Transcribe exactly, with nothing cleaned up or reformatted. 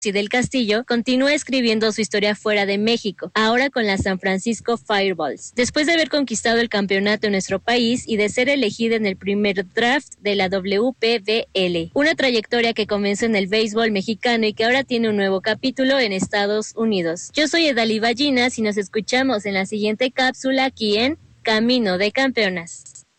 y del Castillo continúa escribiendo su historia fuera de México, ahora con la San Francisco Fireballs. Después de haber conquistado el campeonato en nuestro país y de ser elegida en el primer draft de la W P B L, una trayectoria que comenzó en el béisbol mexicano y que ahora tiene un nuevo capítulo en Estados Unidos. Yo soy Edali Ballinas y nos escuchamos en la siguiente cápsula aquí en Camino de Campeonas.